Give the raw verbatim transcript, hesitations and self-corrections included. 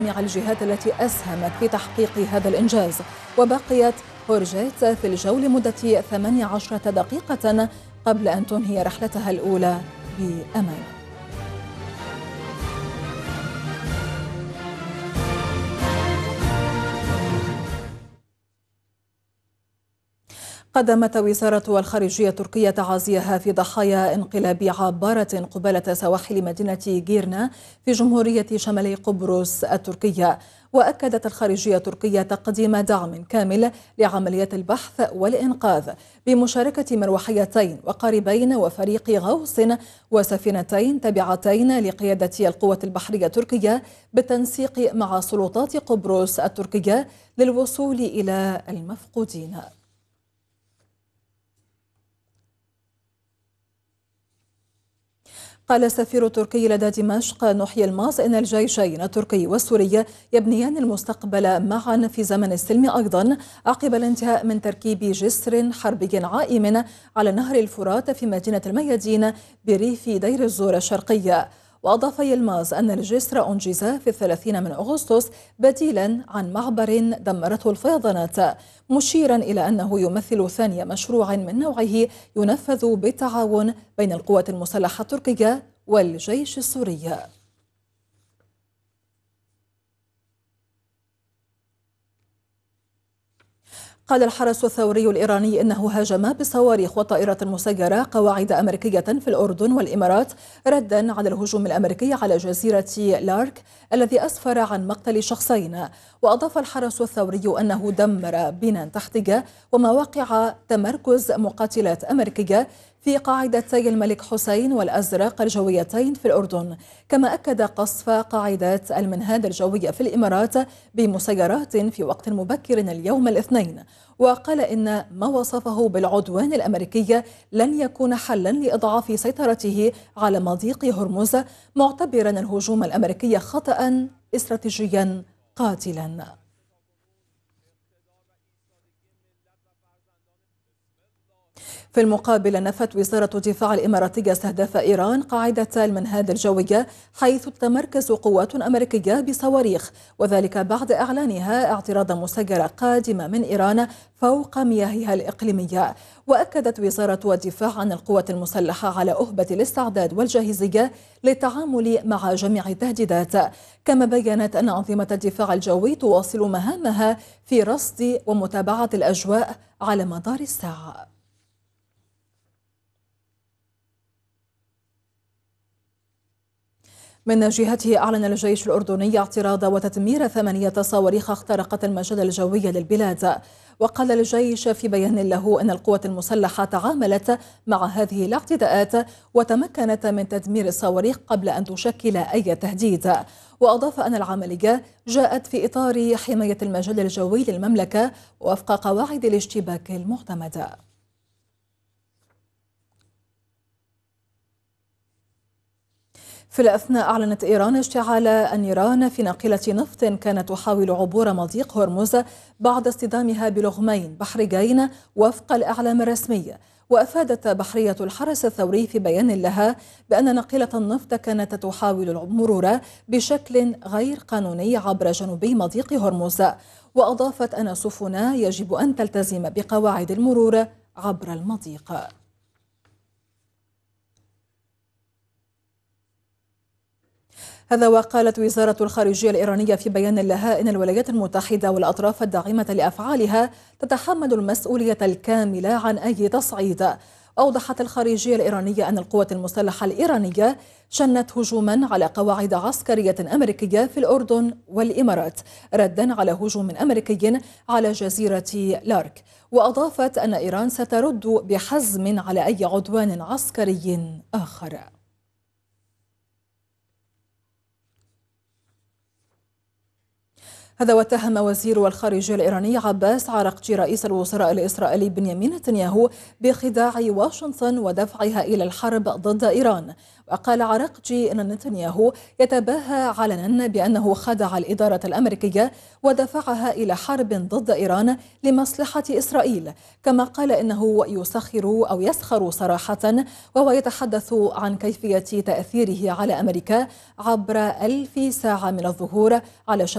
جميع الجهات التي أسهمت في تحقيق هذا الإنجاز. وبقيت هورجيت في الجو لمدة ثمانية عشرة دقيقة قبل أن تنهي رحلتها الأولى بأمان. قدمت وزارة الخارجية التركية تعازيها في ضحايا انقلاب عبارة قبالة سواحل مدينة جيرنا في جمهورية شمالي قبرص التركية. وأكدت الخارجية التركية تقديم دعم كامل لعمليات البحث والإنقاذ بمشاركة مروحيتين وقاربين وفريق غوص وسفينتين تابعتين لقيادة القوة البحرية التركية بالتنسيق مع سلطات قبرص التركية للوصول إلى المفقودين. قال السفير التركي لدى دمشق نحيي الماس إن الجيشين التركي والسوري يبنيان المستقبل معا في زمن السلم أيضا عقب الانتهاء من تركيب جسر حربي عائم على نهر الفرات في مدينة الميادين بريف دير الزور الشرقية. وأضاف يلماز أن الجسر أنجز في الثلاثين من أغسطس بديلا عن معبر دمرته الفيضانات، مشيرا إلى أنه يمثل ثاني مشروع من نوعه ينفذ بالتعاون بين القوات المسلحة التركية والجيش السوري. قال الحرس الثوري الإيراني إنه هاجم بصواريخ وطائرات مسيرة قواعد أمريكية في الأردن والإمارات ردا على الهجوم الأمريكي على جزيرة لارك الذي أسفر عن مقتل شخصين. وأضاف الحرس الثوري أنه دمر بناء تحتية ومواقع تمركز مقاتلات أمريكية في قاعدتي الملك حسين والأزرق الجويتين في الأردن، كما أكد قصف قاعدات المنهاد الجوية في الإمارات بمسيرات في وقت مبكر اليوم الاثنين. وقال إن ما وصفه بالعدوان الأمريكي لن يكون حلا لإضعاف سيطرته على مضيق هرمز، معتبرا الهجوم الأمريكي خطأ استراتيجيا قاتلا. في المقابل نفت وزارة الدفاع الإماراتية استهداف إيران قاعدة المنهاد الجوية حيث تتمركز قوات أمريكية بصواريخ، وذلك بعد إعلانها اعتراض مسيرة قادمة من إيران فوق مياهها الإقليمية. وأكدت وزارة الدفاع أن القوات المسلحة على أهبة الاستعداد والجاهزية للتعامل مع جميع التهديدات، كما بيّنت أن أنظمة الدفاع الجوي تواصل مهامها في رصد ومتابعة الأجواء على مدار الساعة. من جهته أعلن الجيش الأردني اعتراض وتدمير ثمانية صواريخ اخترقت المجال الجوي للبلاد. وقال الجيش في بيان له أن القوات المسلحة تعاملت مع هذه الاعتداءات وتمكنت من تدمير الصواريخ قبل أن تشكل أي تهديد. وأضاف أن العملية جاءت في إطار حماية المجال الجوي للمملكة وفق قواعد الاشتباك المعتمدة. في الأثناء أعلنت إيران اشتعال النيران في ناقلة نفط كانت تحاول عبور مضيق هرمز بعد اصطدامها بلغمين بحريين وفق الإعلام الرسمي. وأفادت بحرية الحرس الثوري في بيان لها بأن ناقلة النفط كانت تحاول المرور بشكل غير قانوني عبر جنوبي مضيق هرمز. وأضافت أن السفن يجب أن تلتزم بقواعد المرور عبر المضيق. هذا وقالت وزارة الخارجية الإيرانية في بيان لها إن الولايات المتحدة والأطراف الداعمة لأفعالها تتحمل المسؤولية الكاملة عن أي تصعيد. أوضحت الخارجية الإيرانية أن القوات المسلحة الإيرانية شنت هجوما على قواعد عسكرية أمريكية في الأردن والإمارات ردا على هجوم أمريكي على جزيرة لارك. وأضافت أن إيران سترد بحزم على أي عدوان عسكري آخر. هذا واتهم وزير الخارجية الإيراني عباس عراقجي رئيس الوزراء الإسرائيلي بنيامين نتنياهو بخداع واشنطن ودفعها إلى الحرب ضد إيران. وقال عراقجي أن نتنياهو يتباهى علنا بأنه خدع الإدارة الأمريكية ودفعها إلى حرب ضد إيران لمصلحة إسرائيل، كما قال إنه يسخر أو يسخر صراحة وهو يتحدث عن كيفية تأثيره على أمريكا عبر ألف ساعة من الظهور على